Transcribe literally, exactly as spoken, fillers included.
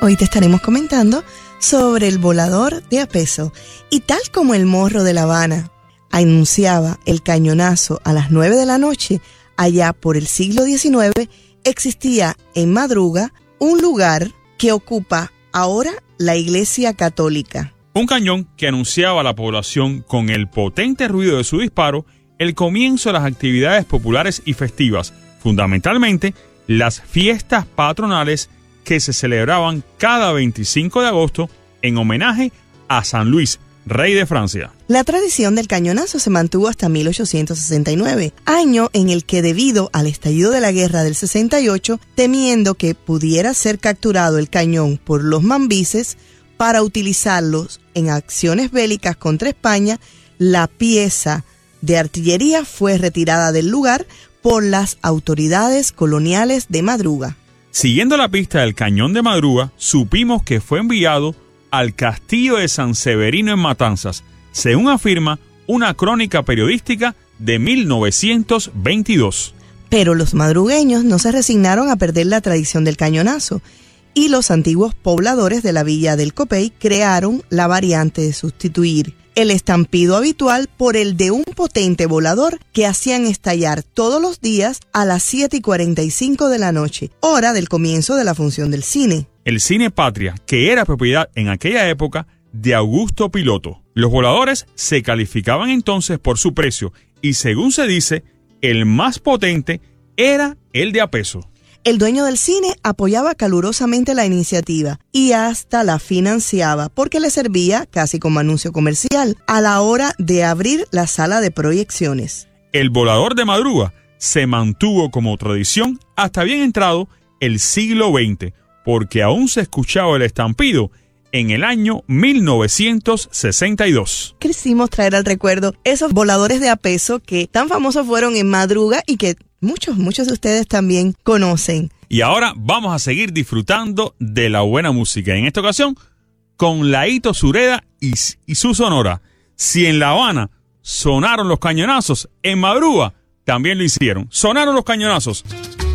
Hoy te estaremos comentando sobre el volador de Apeso. Y tal como el Morro de La Habana anunciaba el cañonazo a las nueve de la noche, allá por el siglo diecinueve, existía en Madruga un lugar que ocupa ahora la Iglesia Católica. Un cañón que anunciaba a la población con el potente ruido de su disparo el comienzo de las actividades populares y festivas, fundamentalmente las fiestas patronales que se celebraban cada veinticinco de agosto en homenaje a San Luis, rey de Francia. La tradición del cañonazo se mantuvo hasta mil ochocientos sesenta y nueve, año en el que, debido al estallido de la guerra del sesenta y ocho, temiendo que pudiera ser capturado el cañón por los mambises para utilizarlos en acciones bélicas contra España, la pieza de artillería fue retirada del lugar por las autoridades coloniales de Madruga. Siguiendo la pista del cañón de Madruga, supimos que fue enviado al castillo de San Severino en Matanzas, según afirma una crónica periodística de mil novecientos veintidós. Pero los madrugueños no se resignaron a perder la tradición del cañonazo, y los antiguos pobladores de la villa del Copey crearon la variante de sustituir el estampido habitual por el de un potente volador que hacían estallar todos los días a las siete y cuarenta y cinco de la noche, hora del comienzo de la función del cine. El Cine Patria, que era propiedad en aquella época de Augusto Piloto. Los voladores se calificaban entonces por su precio y, según se dice, el más potente era el de Apeso. El dueño del cine apoyaba calurosamente la iniciativa y hasta la financiaba porque le servía, casi como anuncio comercial, a la hora de abrir la sala de proyecciones. El volador de Madruga se mantuvo como tradición hasta bien entrado el siglo veinte, porque aún se escuchaba el estampido en el año mil novecientos sesenta y dos. Quisimos traer al recuerdo esos voladores de Apeso que tan famosos fueron en Madruga y que muchos, muchos de ustedes también conocen. Y ahora vamos a seguir disfrutando de la buena música. En esta ocasión, con Laito Sureda y, y su sonora. Si en La Habana sonaron los cañonazos, en Madruga también lo hicieron. Sonaron los cañonazos.